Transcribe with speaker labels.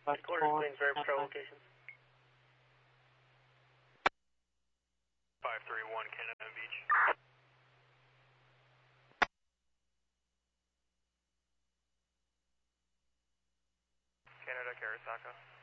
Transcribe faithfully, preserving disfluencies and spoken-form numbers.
Speaker 1: Quarters, Queensbury Patrol locations.
Speaker 2: five three one Canada Beach. Canada, Karasaka.